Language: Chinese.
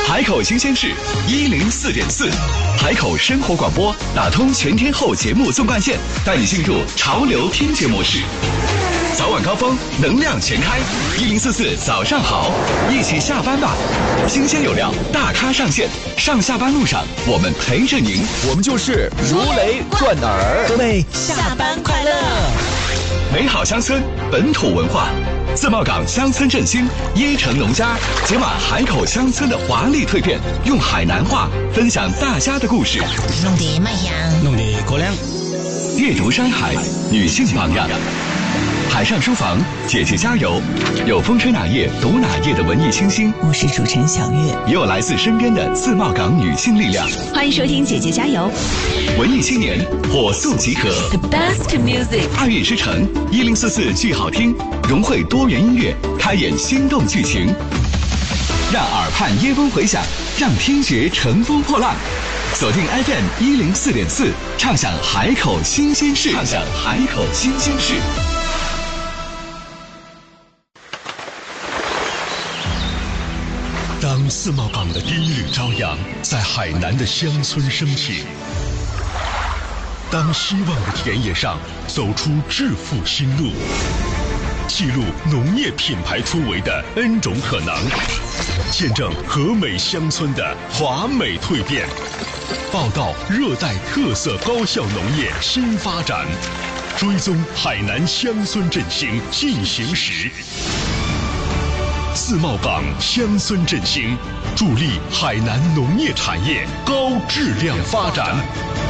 海口新鲜事104.4，海口生活广播打通全天候节目纵贯线，带你进入潮流听觉模式。早晚高峰，能量全开，1044早上好，一起下班吧。新鲜有料，大咖上线，上下班路上我们陪着您， 我们就是如雷贯耳。 各位下班快乐！ 美好乡村，本土文化。自贸港乡村振兴，椰城农家解码海口乡村的华丽蜕变，用海南话分享大家的故事， 弄得卖香， 弄得过凉。 阅读山海，女性榜样。海上书房，姐姐加油！有风吹哪页读哪页的文艺清新， 我是主持人小月， 也有来自身边的自贸港女性力量。 欢迎收听姐姐加油！ 文艺青年火速集合 The best music， 爱乐之城1044剧好听，融汇多元音乐，开演心动剧情，让耳畔耶风回响，让听觉乘风破浪。锁定 FM 104.4，畅享海口新鲜事，畅享海口新鲜事。 当自贸港的第一缕朝阳在海南的乡村升起，当希望的田野上走出致富新路，记录农业品牌突围的 N 种可能，见证和美乡村的华美蜕变，报道热带特色高效农业新发展，追踪海南乡村振兴进行时。自贸港乡村振兴，助力海南农业产业高质量发展。